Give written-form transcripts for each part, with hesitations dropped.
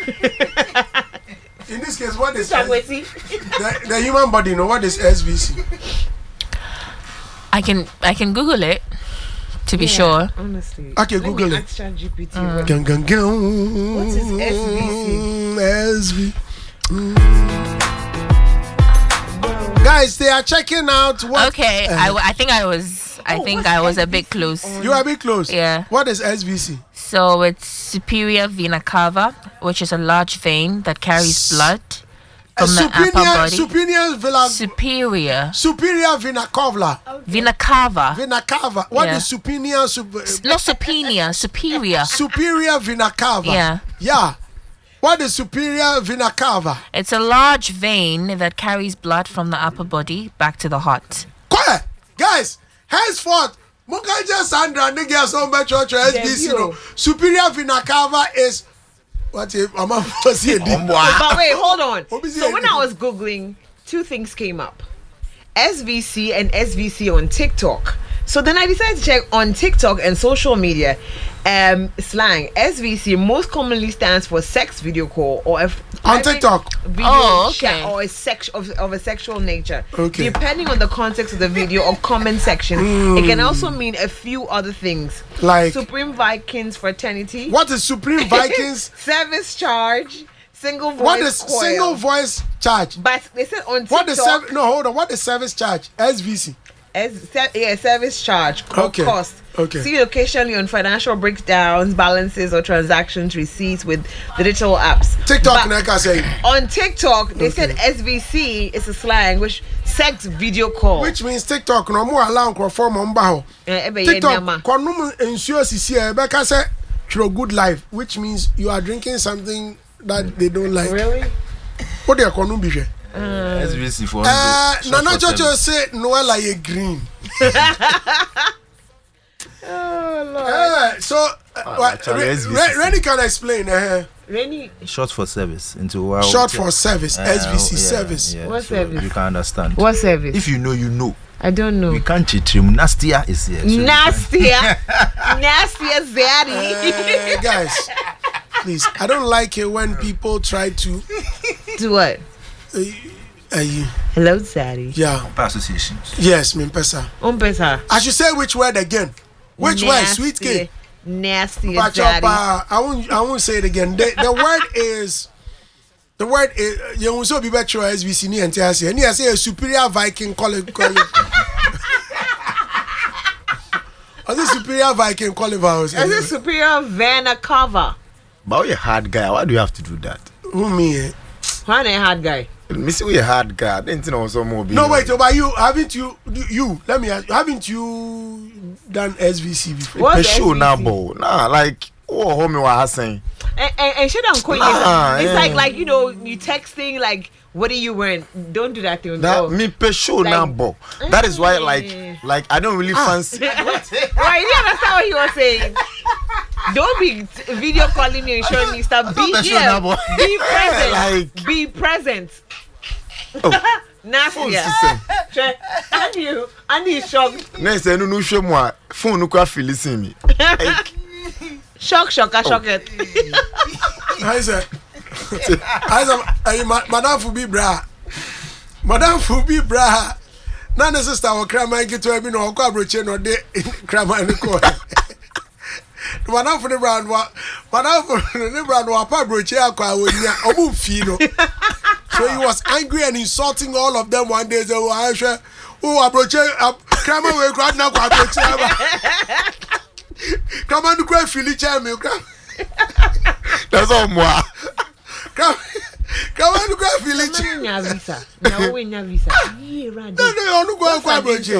In this case, what is the human body? You know what is SVC? I can Google it to be sure. Honestly. Okay, Google it. ChatGPT. What is SVC? Guys, they are checking out what. Okay, I think I was a bit close. You are a bit close. Yeah. What is SVC? So it's superior vena cava, which is a large vein that carries blood from the upper body. Superior vena cava. Vena cava. Vena cava. What is superior? Not superior. Superior. Superior vena cava. Yeah. Yeah. What is superior vena cava? It's a large vein that carries blood from the upper body back to the heart. Quiet, guys. Henceforth, Mukaja Sandra nigga some church SBC. No. Superior vena cava is what if I'm But wait, hold on. So when I was Googling, two things came up. SVC and SVC on TikTok. So then I decided to check on TikTok and social media. Slang SVC most commonly stands for sex video call or on TikTok video chat or a sex of a sexual nature. Okay. Depending on the context of the video or comment section, it can also mean a few other things like Supreme Vikings fraternity. What is Supreme Vikings? Service charge. Single voice. What is coil. single voice charge? But they said on TikTok. What is hold on. What is service charge? SVC. Service charge cost. Okay. See occasionally on financial breakdowns, balances, or transactions receipts with digital apps. TikTok, like I say. On TikTok, they said SVC is a slang which sex video call. Which means TikTok no more allow for mobile. TikTok, konum ensure sisi Rebecca say through good life, which means you are drinking something that they don't like. Really? What they are konum biche? SVC for Nana Jojo say Noella ye green. Oh Lord. So Rennie can explain. Rennie short for service short for service. SVC service. Yeah, what so service? You can understand. What service? If you know, you know. I don't know. We can't cheat him. Nastier is here. So Nastier Zaddy. Guys, please. I don't like it when people try to do what? Hello, Zaddy. Yeah. Associations. Yes, Mimpesa. I should say which word again. Which word? Sweet cake. Nasty Zaddy. I won't say it again. The word is. You will so be better as we see and I say a superior Viking college. Are this superior Viking college? Is it superior Vena cover? But you're a hard guy. Why do you have to do that? Who me? Why are you a hard guy? Me say we a hard guy. Didn't know some more. No wait, but you haven't let me ask, haven't you done SVC before? What's show now, boy? Nah, like homie was saying. And shit on coin. It's like you know you texting like what are you wearing? Don't do that thing. That me pe show now, boy. That is why like I don't really fancy. Right, you understand what he was saying? Don't be video calling me and showing me stuff. Be here. Be present. Be present. Oh. Nasty. I need shock. Next time no show me phone no kwa feel listen me. Shock it. I said Madame Fubi bra. Nana sister will cry my get to me no kwa broche no de cry my no. Madame for the brand wa pa broche akwa wonya obu fi no. So he was angry and insulting all of them one day. So I said, "Oh, abroche, krama we grad na kwa abroche aba. Krama nu kwa fili chame krama." That's all moi. Krama nu kwa fili chame. Na visa. Na we na visa. Yeah, right. No, nu kwa abroche.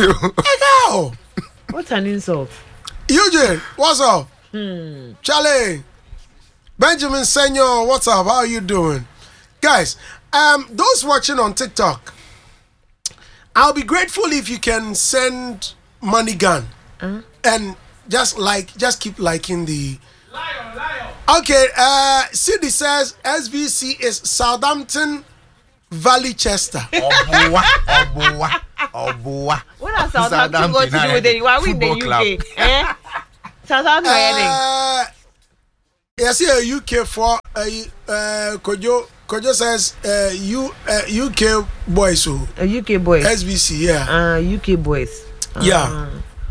What's an insult? Eugene, what's up? Charlie, Benjamin Senor, what's up? How are you doing? Guys, those watching on TikTok, I'll be grateful if you can send money gun and just keep liking the. Lion. Okay, Cindy says SVC is Southampton Valley Chester. Oboa. What does Southampton got to do with it? Why are we in the UK? Southampton. Yes, yeah, UK for Kojo says UK boys so UK boys. SBC, yeah. UK boys. Yeah.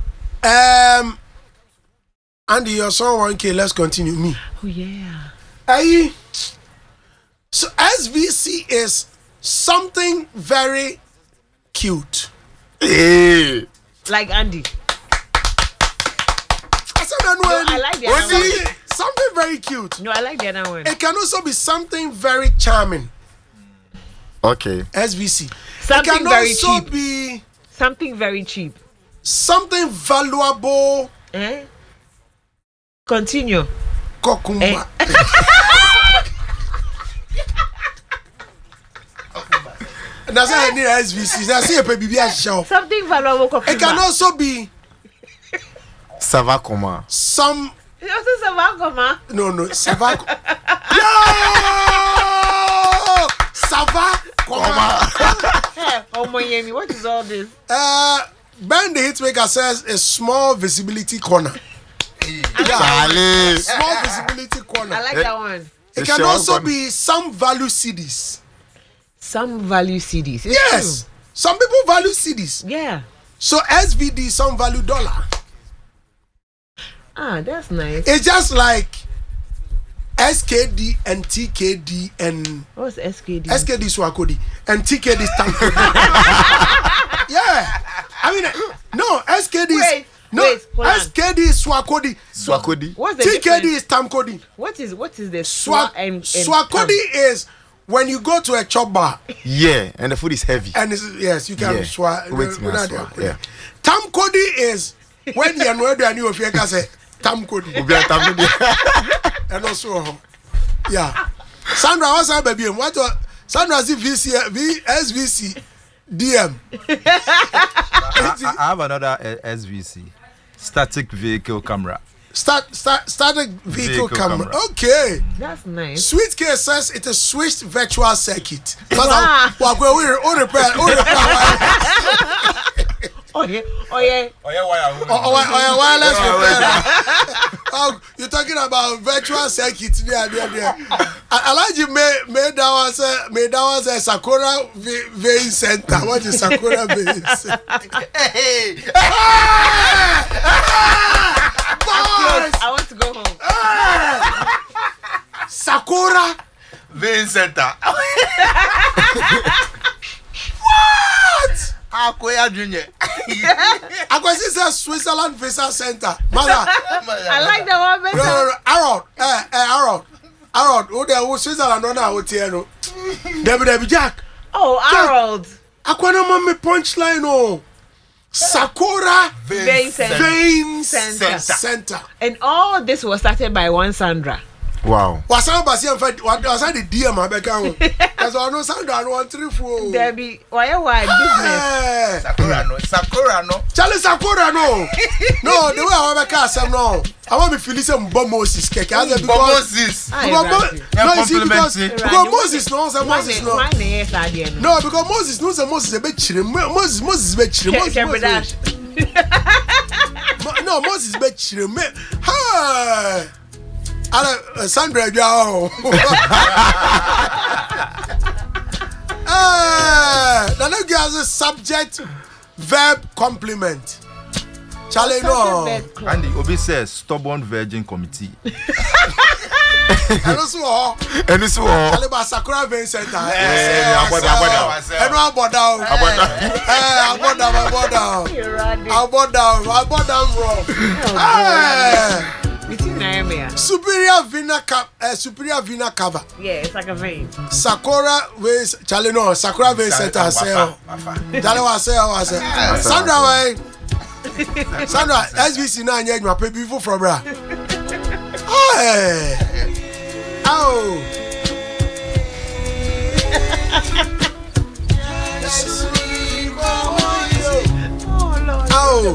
Andy, your song 1K, let's continue. Me. Oh yeah. Aye. So SVC is something very cute. Hey. Like Andy. I like the other one. Something very cute. No, I like the other one. It can also be something very charming. Okay. SVC. Something it can very also cheap. be Something very cheap. something valuable. Continue. Kokumba. That's why I need SVC. That's a baby show. Something valuable. It can also be Savakoma. some. You also Savakoma. No, Savak. Yo! Savakoma. Oh Miami, what is all this? Ben the Hitmaker says a small visibility corner. Charlie. Small visibility corner. I like that one. It can also be some value CDs. Some value CDs. It's Yes. true. Some people value CDs. Yeah. So SVD, some value dollar. That's nice. It's just like SKD and TKD and What's SKD? SKD Swakodi and TKD Stanford. Yeah. I mean, no, SKD is. Wait, No, hold on. SKD is Swakodi. Swakodi. What's the TKD difference? is Tamkodi. What is the swa and Swakodi is when you go to a chop bar Yeah, and the food is heavy. and yes, you can Yeah. swap. Wait, me, swap, yeah. Tamkodi is when you know and you can say Tamkodi and also yeah. Sandra, what's up, baby? What Sandra SVC DM. I have another SVC, static vehicle camera. Static vehicle camera. camera. Okay. That's nice. Sweet Case says it is switched virtual circuit. Wow. Oh yeah. Wireless repair. Oh, you're talking about virtual circuit there. Alaji made that one say Sakura Vein Center. What is Sakura Vein Center? I want to go home. Sakura Vein Center. What? Akoya Junior. Akwesi says Switzerland Visa Center. Mother. I like that one better. No. Harold. Oh, there was Switzerland on our hotel. Debbie Jack. Oh, Harold. Akwana mama punchline oh. Sakura Vein Vein Center. Center. And all this was started by one Sandra. Wow. Wasan basi en fait wasan the DM abeka ho. Cuz I know Sandra no 1 3 4. Debbie, why business? Sakura no. Charlie Sakura no. No, the way I abeka asem no. I want me feel say Mbo Moses keke as because Moses. No, you see because Moses no say Moses no. No, because Moses no say Moses e be chire. Moses be chire. No, Moses be chire. Hi. Sandra Joe. Now look as a subject verb complement. Charlie no. Andy Obi says stubborn virgin committee. And also Charlie ba Sakura Vein Center. Superior Vina cover. Yeah, it's like a vein. Sakura Vein Charlie no. Sakura Vein Center sell. Charlie was sell. Sandra way. Sandra SVC na anya adwuma pe before from bra. Hey.